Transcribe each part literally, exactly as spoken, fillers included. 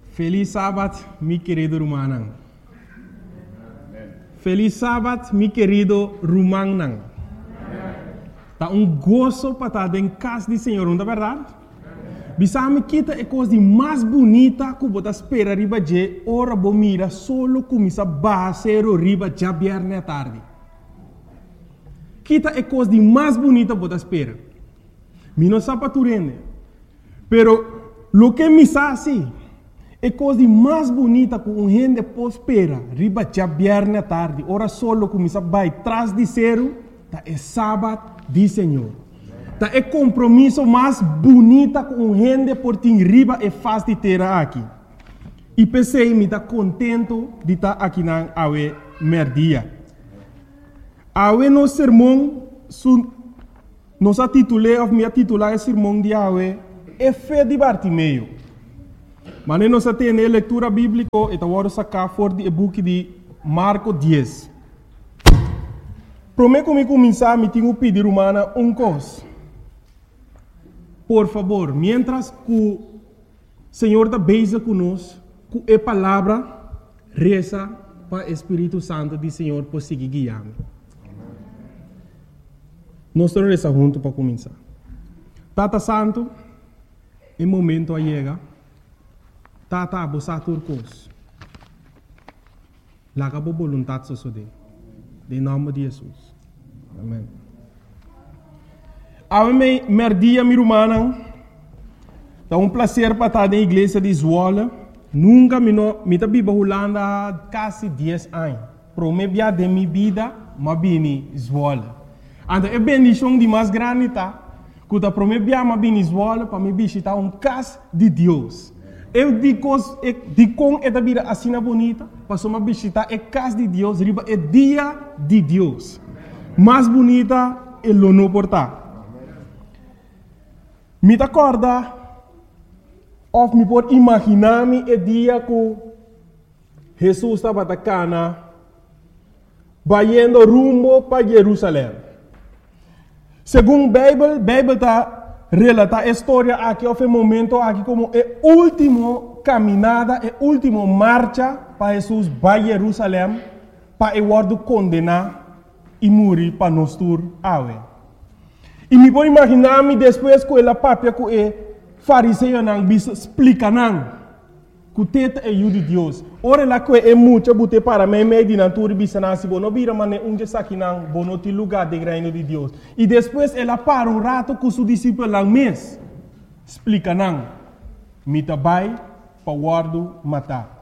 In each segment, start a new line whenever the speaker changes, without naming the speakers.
Feliz sábado, mi querido Rumanang. Feliz sábado, mi querido Rumanang. Tá um gozo para estar em casa do Senhor, não é verdade? Bisame kita é coisa mais bonita que você espera riba de ora bo mira solo começa basero riba já viernes à tarde. Kita é coisa mais bonita que você espera. Mi não sabe tu rende. Pero lo que me sabe é coisa mais bonita que um gente pode esperar riba já viernes à tarde. Ora solo começa vai trás de zero, tá é sábado do Senhor. Tá é compromisso mais bonita com um gente por ti riba é fácil de ter aqui. E pensei me tá contento de estar aqui na awe merdia. Awe no sermão su nos titulei of me titular o sermão de awe é fé de Bartimeu. Mas nós temos a leitura bíblica e tá vou sacar for de book de Marco dez. Prometo me começar me tenho pedir humana um coisa. Por favor, mientras que o Senhor está beija conosco, com a palavra, reza para o Espírito Santo do Senhor por seguir guiando. Nós estamos rezando juntos para começar. Tata Santo, em momento a chega, Tata abusar turcos. Laga por vontade sosode. Em nome de Jesus. Amém. Ame merdia mi rumana. É um prazer para estar na igreja de Zwolle. Nunca me no me tabiba Holanda quase dez anos. Promebia de minha vida, mas bem Zwolle. Anda é bendição de mais grande tá. Quando promebia mas bem Zwolle para me visitar um casa de Deus. Eu digo de com esta vida assim bonita, para me visitar a casa de Deus, riba é dia de Deus. Mais bonita é o não portar. Me acorda, ou me pode imaginar-me o dia que Jesus estava na cana, indo rumo para Jerusalém. Segundo a Bíblia, a Bíblia está relata a história aqui, houve um momento aqui como a última caminhada, a última marcha para Jesus para Jerusalém, para o word condenar e morrer para nós tur awe. E me pode imaginar-me depois que ela papia que o fariseu não bisa explica não, que o teta é o de Deus. Ora lá que é muito bote para mim meio de natura bisa nasi bono vira mane um dia aqui não bono ti lugar de reino de Deus. E depois ela para um rato com seu discípulo lá mês explica não, me tabai para guardo matar.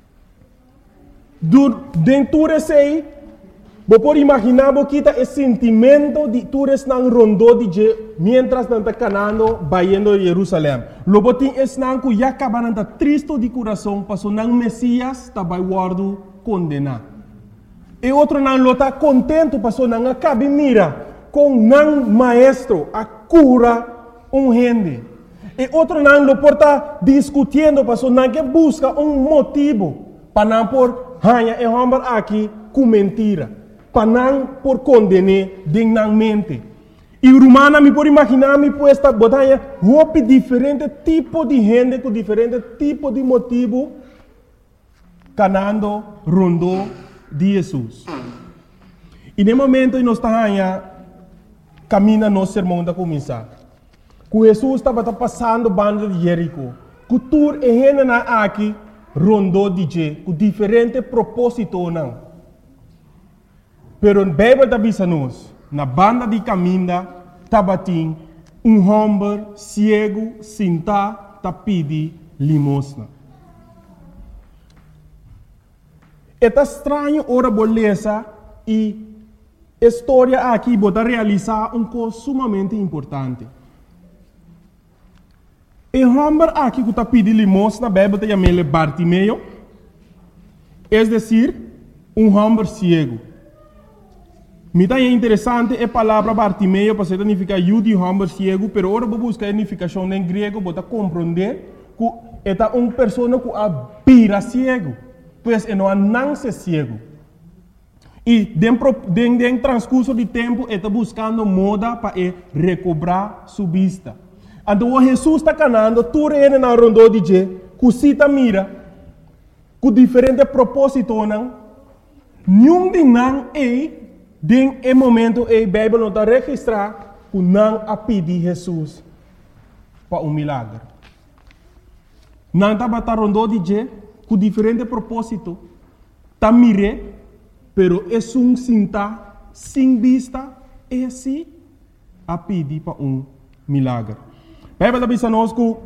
Dur dentro sei você pode imaginar que esse sentimento de todos não rondou de je, mientras não está canando, vaindo a Jerusalém. Logo tem esse não que já acaba não triste de coração, passou não Messias está vai guardo condenar. E outro não está contente, passou não acaba mira com não maestro a cura um gente. E outro não lo porta discutindo, passou não que busca um motivo para não por hanha e homem aqui com mentira. Para não por condenar dignamente. E romana me pode imaginar me puesta botanha roupa diferente tipo de gente com diferente tipo de motivo canando rondou de Jesus. E no momento que nós estamos caminhando nosso sermão da começar. Que Jesus estava passando banda de Jerico. Que tur e gente na aqui rondou de je com diferente propósito não. Pero a Bíblia está dizendo, na banda de caminho, tabatim, um homem cego, sentado, está pedindo limosna. É estranho, ora, beleza, e a história aqui pode realizar uma coisa sumamente importante. O homem aqui que está pedindo limosna, a Bíblia está chamando Bartimeu, é decir, um homem cego. Me é interessante a palavra Bartimeu, para significar eu de homem cego, mas agora vou buscar a significação em grego para compreender que é uma pessoa que é cego, pois é não nasce cego. E dentro do transcurso de tempo, está buscando moda para recobrar sua vista. Então, Jesus está canando, tudo ele na rondou de je, cosita mira, com diferente propósito não, nenhum de não é, den é momento é, a Bíblia não está registrar, que não a pedir Jesus para um milagre. Não está batendo de je, com diferente propósito, tá mire, pero é um sinta, sem vista, é assim, a pedir para um milagre. A Bíblia diz a nós que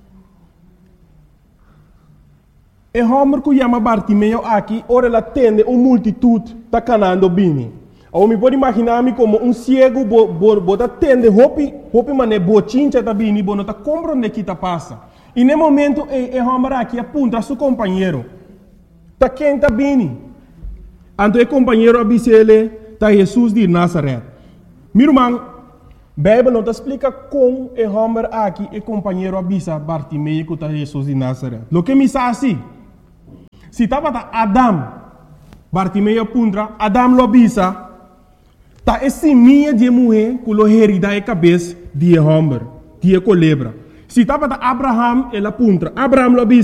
e homem que chama Bartimeu aqui, ora ela tende uma multitude tá canando bem. Ou me pode imaginar-me como um cego, bo, bo, bo, tá tende, hopi, hopi mané, bochincha tá bem, bo, não tá compreendendo que tá passa. E no momento, e, e homem aqui apunta a seu companheiro, tá quem tá bem. Então o companheiro avisa ele, tá Jesus de Nazaré. Meu irmão, a Bíblia não te explica como o homem aqui, o companheiro avisa Bartimeu que tá Jesus de Nazaré. Lo que me diz assim, se estava Adam, Bartimeu apunta, Adam lo avisa, tá esse minha de mulher que lo herida a cabeça de homem, de colebra. Se estava Abraham, ele apunta, Abraham lo avisa.